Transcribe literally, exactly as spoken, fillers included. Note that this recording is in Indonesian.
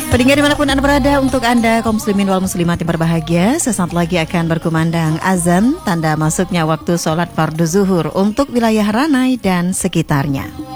Pendengar dimanapun Anda berada, untuk Anda kaum muslimin wal muslimat yang berbahagia, sesaat lagi akan berkumandang azan, tanda masuknya waktu sholat fardu zuhur untuk wilayah Ranai dan sekitarnya.